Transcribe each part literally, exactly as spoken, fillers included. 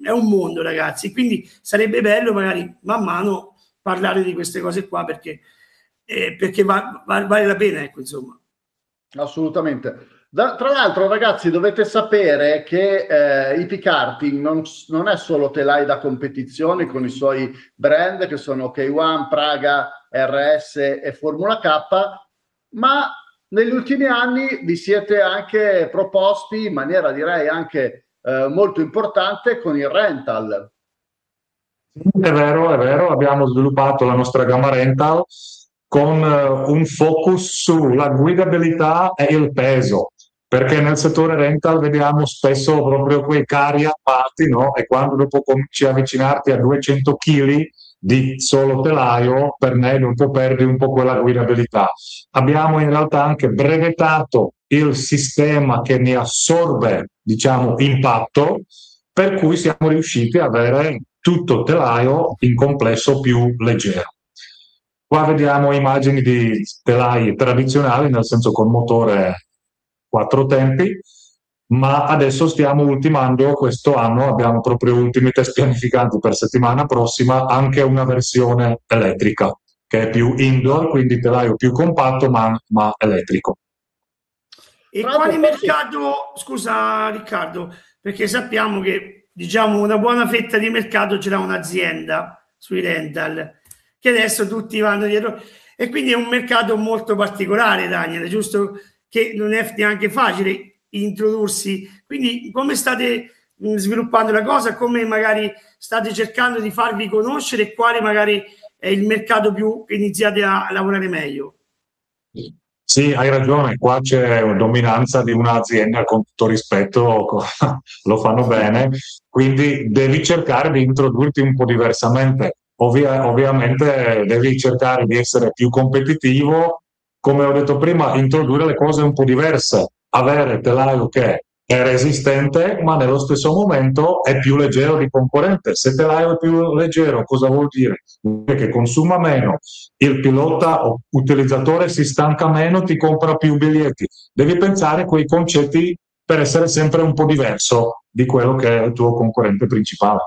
è un mondo, ragazzi, quindi sarebbe bello magari man mano parlare di queste cose qua, perché, eh, perché va, va, vale la pena, ecco, insomma. Assolutamente. Da, tra l'altro, ragazzi, dovete sapere che eh, Hippie Karting non, non è solo telai da competizione con i suoi brand che sono K uno, Praga, R S e Formula K, ma negli ultimi anni vi siete anche proposti in maniera, direi, anche eh, molto importante con il rental. È vero, è vero, abbiamo sviluppato la nostra gamma rental con uh, un focus sulla guidabilità e il peso, perché nel settore rental vediamo spesso proprio quei carri armati, no? E quando dopo cominci a avvicinarti a duecento chili di solo telaio, per me dopo perdi un po' quella guidabilità. Abbiamo in realtà anche brevettato il sistema che ne assorbe, diciamo, impatto, per cui siamo riusciti ad avere tutto telaio in complesso più leggero. Qua vediamo immagini di telai tradizionali, nel senso con motore quattro tempi, ma adesso stiamo ultimando, questo anno abbiamo proprio ultimi test pianificanti per settimana prossima, anche una versione elettrica, che è più indoor, quindi telaio più compatto, ma, ma elettrico. E quale mercato, scusa Riccardo, perché sappiamo che diciamo una buona fetta di mercato ce l'ha un'azienda sui rental, che adesso tutti vanno dietro, e quindi è un mercato molto particolare, Daniel, giusto? Che non è neanche facile introdursi. Quindi come state sviluppando la cosa, come magari state cercando di farvi conoscere e quale magari è il mercato più che iniziate a lavorare meglio? Sì, hai ragione, qua c'è una dominanza di un'azienda, con tutto rispetto, lo fanno bene, quindi devi cercare di introdurti un po' diversamente. Ovvia, ovviamente devi cercare di essere più competitivo, come ho detto prima, introdurre le cose un po' diverse, avere telaio che è resistente, ma nello stesso momento è più leggero di concorrente. Se telaio è più leggero, cosa vuol dire? Che consuma meno, il pilota o utilizzatore si stanca meno, ti compra più biglietti. Devi pensare a quei concetti per essere sempre un po' diverso di quello che è il tuo concorrente principale.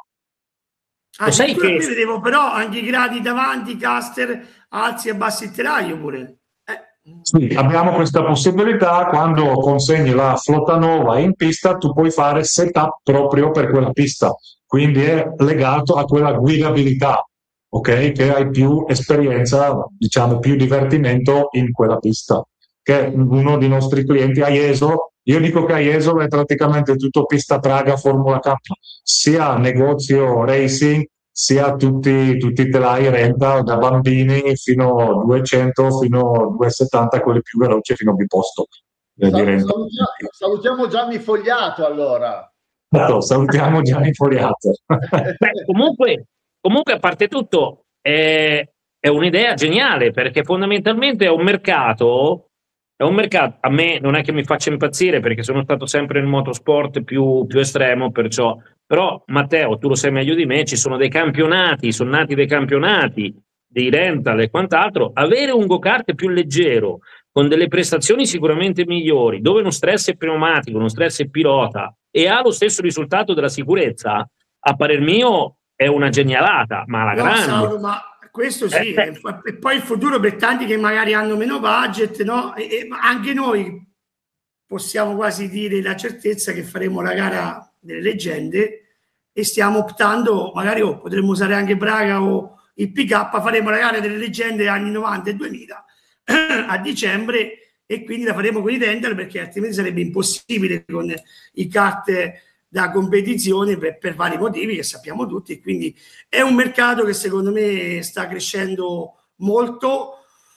Ah, sai che vedevo però anche i gradi davanti, caster, alzi e abbassi il telaio pure. Eh. Sì, abbiamo questa possibilità. Quando consegni la flotta nuova in pista, tu puoi fare setup proprio per quella pista, quindi è legato a quella guidabilità, ok? Che hai più esperienza, diciamo più divertimento in quella pista. Che uno dei nostri clienti, Aieso, io dico che Aieso è praticamente tutto pista Praga Formula K, sia negozio racing, sia tutti, tutti i telai renta, da bambini fino a duecento, fino a duecentosettanta, quelli più veloci, fino a biposto. Eh, Sal- salutiamo, salutiamo Gianni Fogliato, allora. No, salutiamo Gianni Fogliato. Beh, comunque, comunque, a parte tutto, è, è un'idea geniale, perché fondamentalmente è un mercato, è un mercato, a me non è che mi faccia impazzire, perché sono stato sempre nel motorsport più, più estremo, perciò, però Matteo, tu lo sai meglio di me, ci sono dei campionati, sono nati dei campionati, dei rental e quant'altro. Avere un go-kart più leggero, con delle prestazioni sicuramente migliori, dove uno stress è pneumatico, uno stress è pilota, e ha lo stesso risultato della sicurezza, a parer mio è una genialata, ma alla no, grande. Sauro, ma questo sì, eh, e poi il futuro per tanti che magari hanno meno budget, no? E, e anche noi possiamo quasi dire la certezza che faremo la gara delle leggende e stiamo optando, magari oh, potremmo usare anche Praga o il P K, faremo la gara delle leggende anni novanta e duemila a dicembre, e quindi la faremo con i rental, perché altrimenti sarebbe impossibile con i kart da competizione per, per vari motivi che sappiamo tutti. Quindi è un mercato che secondo me sta crescendo molto,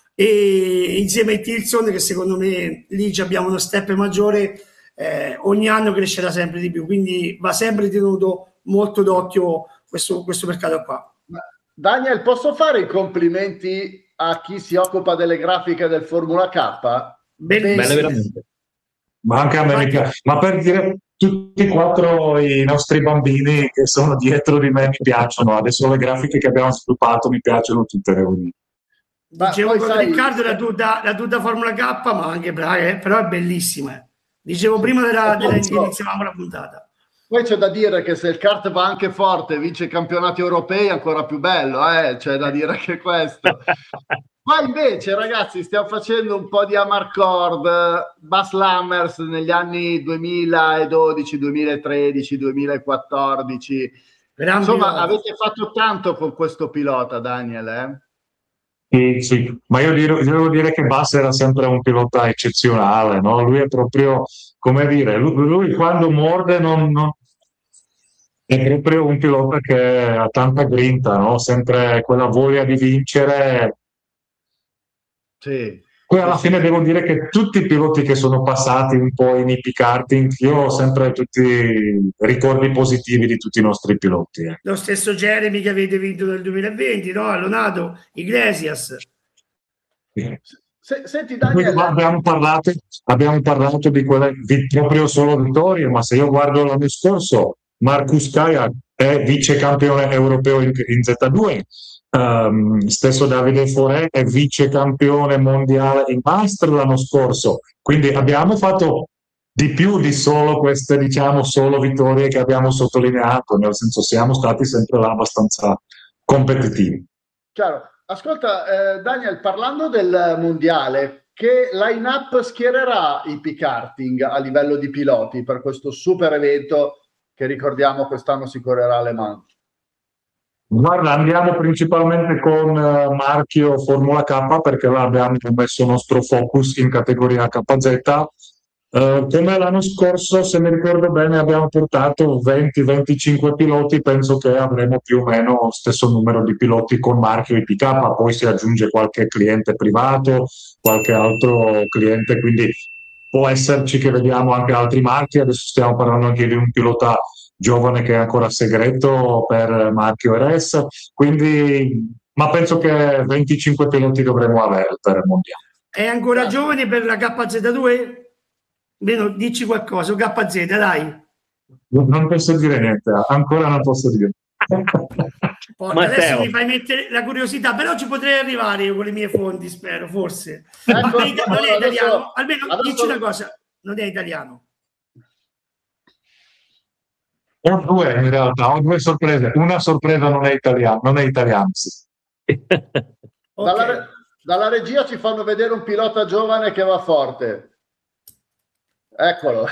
e insieme ai Tilson, che secondo me lì abbiamo uno step maggiore, eh, ogni anno crescerà sempre di più, quindi va sempre tenuto molto d'occhio questo, questo mercato qua. Daniel, posso fare i complimenti a chi si occupa delle grafiche del Formula K? Belle veramente. Ma anche a me mi piace, ma per dire, tutti e quattro i nostri bambini che sono dietro di me mi piacciono, adesso le grafiche che abbiamo sviluppato mi piacciono tutte le unite. Dicevo con sai... Riccardo la tuta, la tuta Formula K, ma anche Praga, eh? Però è bellissima. Dicevo prima della, della, che iniziavamo la puntata. Poi c'è da dire che se il kart va anche forte e vince i campionati europei è ancora più bello, eh? C'è da dire anche questo. Ma invece, ragazzi, stiamo facendo un po' di Amarcord, Baz Lammers negli anni duemiladodici, duemilatredici, duemilaquattordici. Gran Insomma, pilota. avete fatto tanto con questo pilota, Daniel, eh? Sì, sì. Ma io devo, devo dire che Baz era sempre un pilota eccezionale, no? Lui è proprio, come dire, lui, lui quando morde non, non- è proprio un pilota che ha tanta grinta, no? Sempre quella voglia di vincere. Sì. Poi alla Sì, fine sì. devo dire che tutti i piloti che sono passati un po' in hippie karting, io ho sempre tutti ricordi positivi di tutti i nostri piloti. eh. Lo stesso Jeremy che avete vinto nel duemilaventi, no? Leonardo Iglesias. Eh. Se- senti, Poi Daniel, abbiamo parlato, abbiamo parlato di quelle di proprio solo vittorie, ma se io guardo l'anno scorso, Marcus Kaya è vice campione europeo in, in Z due, ehm, stesso Davide Forè è vice campione mondiale in Master l'anno scorso, quindi abbiamo fatto di più di solo queste, diciamo, solo vittorie che abbiamo sottolineato, nel senso siamo stati sempre là abbastanza competitivi. chiaro. Ascolta, eh, Daniel, parlando del mondiale, che line-up schiererà i P-karting a livello di piloti per questo super evento che ricordiamo quest'anno si correrà a Le Mans? Guarda, andiamo principalmente con eh, marchio Formula K perché là abbiamo messo il nostro focus in categoria K Z. Eh, come l'anno scorso, se mi ricordo bene, abbiamo portato venti venticinque piloti, penso che avremo più o meno lo stesso numero di piloti con marchio I P K, poi si aggiunge qualche cliente privato, qualche altro cliente, quindi può esserci che vediamo anche altri marchi. Adesso stiamo parlando anche di un pilota giovane che è ancora segreto per marchio R S, quindi, ma penso che venticinque piloti dovremo avere per il mondiale. È ancora giovane per la K Z due? Meno, dici qualcosa, K Z, dai. Non posso dire niente, ancora non posso dire. Porca, adesso mi fai mettere la curiosità, però ci potrei arrivare io con le mie fonti, spero, forse. Ecco, Ma è ita- non è adesso- italiano? Almeno adesso- dici una cosa, non è italiano. Ho due in realtà, ho due sorprese. Una sorpresa non è italiano, non è italiano. Sì. Dalla, Ok. re- dalla regia ci fanno vedere un pilota giovane che va forte. Eccolo.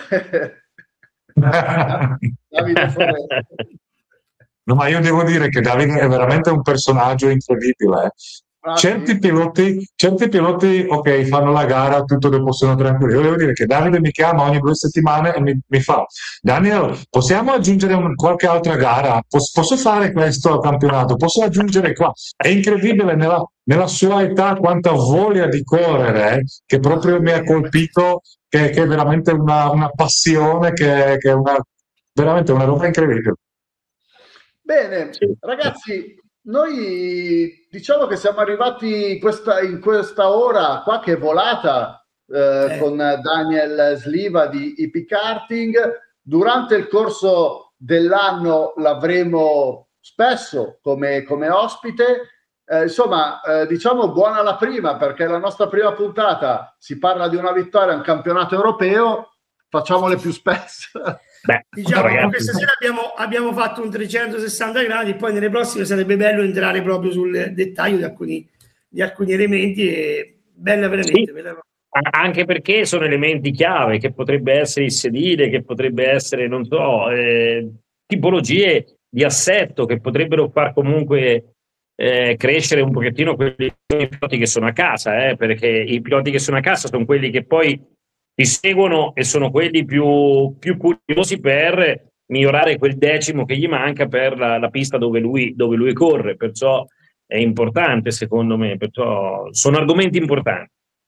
Davide Forè. No, ma io devo dire che Davide è veramente un personaggio incredibile. eh. Ah, Certi sì. piloti, certi piloti, ok, fanno la gara, tutto dopo sono tranquilli. Io devo dire che Davide mi chiama ogni due settimane e mi, mi fa: Daniel, possiamo aggiungere un- qualche altra gara? Pos- posso fare questo al campionato? Posso aggiungere qua? È incredibile nella, nella sua età quanta voglia di correre, eh, che proprio mi ha colpito, che, che è veramente una, una passione, che, che è una, veramente una roba incredibile. Bene, Sì. ragazzi, noi diciamo che siamo arrivati questa, in questa ora qua che è volata eh, Eh. con Daniel Sliva di I P Karting. Durante il corso dell'anno l'avremo spesso come, come ospite. Eh, insomma, eh, diciamo buona la prima, perché la nostra prima puntata si parla di una vittoria in campionato europeo, facciamole più spesso. Beh, Diciamo che ragazzi, questa sera abbiamo, abbiamo fatto un trecentosessanta gradi, poi nelle prossime sarebbe bello entrare proprio sul dettaglio di alcuni, di alcuni elementi e bella veramente. Sì. bella- anche perché sono elementi chiave, che potrebbe essere il sedile, che potrebbe essere, non so, eh, tipologie di assetto che potrebbero far comunque eh, crescere un pochettino quelli piloti che sono a casa, eh, perché i piloti che sono a casa sono quelli che poi ti seguono e sono quelli più, più curiosi per migliorare quel decimo che gli manca per la, la pista dove lui, dove lui corre, perciò è importante secondo me, perciò sono argomenti importanti.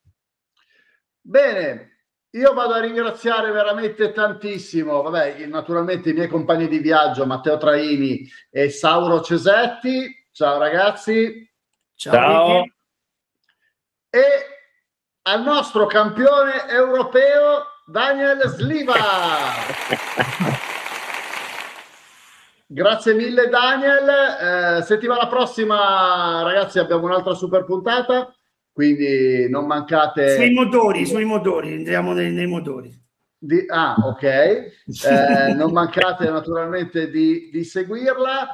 Bene, io vado a ringraziare veramente tantissimo, vabbè, naturalmente i miei compagni di viaggio, Matteo Traini e Sauro Cesetti. Ciao ragazzi. Ciao, Ciao. Ricky. E al nostro campione europeo Daniel Sliva. Grazie mille Daniel. Eh, settimana prossima ragazzi abbiamo un'altra super puntata, quindi non mancate. Sui motori, sui motori, entriamo nei, nei motori. Di, ah, ok. Eh, non mancate naturalmente di, di seguirla.